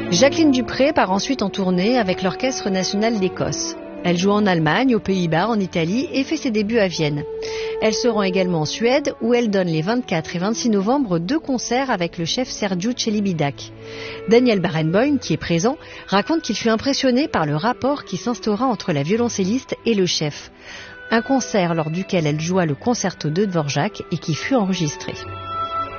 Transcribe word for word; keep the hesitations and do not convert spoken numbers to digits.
Jacqueline Dupré part ensuite en tournée avec l'Orchestre national d'Écosse. Elle joue en Allemagne, aux Pays-Bas, en Italie et fait ses débuts à Vienne. Elle se rend également en Suède où elle donne les vingt-quatre et vingt-six novembre deux concerts avec le chef Sergiu Celibidache. Daniel Barenboim, qui est présent, raconte qu'il fut impressionné par le rapport qui s'instaura entre la violoncelliste et le chef. Un concert lors duquel elle joua le concerto de Dvorak et qui fut enregistré.